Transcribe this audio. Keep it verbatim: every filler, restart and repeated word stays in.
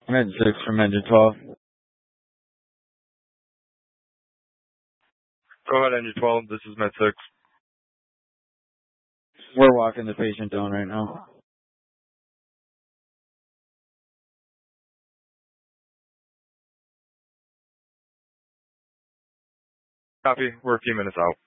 Med six from engine twelve. Go ahead, engine twelve. This is Med six. We're walking the patient down right now. Copy. We're a few minutes out.